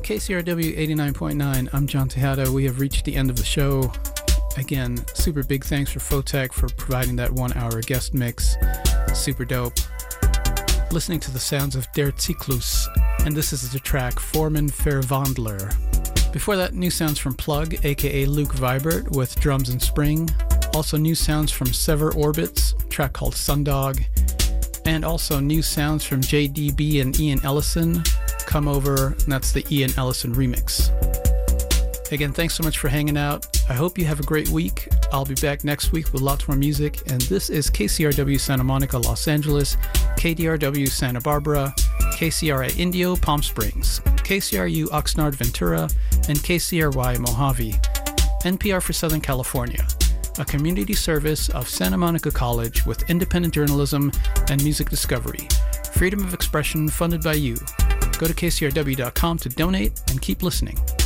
KCRW 89.9, I'm John Tejada. We have reached the end of the show. Again, super big thanks for Photech for providing that 1 hour guest mix. Super dope. Listening to the sounds of Der Zyklus, and this is the track Formen Verwandler. Before that, new sounds from Plug, aka Luke Vibert, with drums and spring. Also new sounds from Sever Orbits, a track called Sundog. And also new sounds from JDB and Ian Ellison, Come Over, and that's the Ian Ellison remix. Again, thanks so much for hanging out. I hope you have a great week. I'll be back next week with lots more music, and this is KCRW Santa Monica, Los Angeles, KDRW Santa Barbara, KCRA Indio, Palm Springs, KCRU Oxnard, Ventura, and KCRY Mojave, NPR for Southern California, a community service of Santa Monica College with independent journalism and music discovery. Freedom of expression funded by you. Go to kcrw.com to donate and keep listening.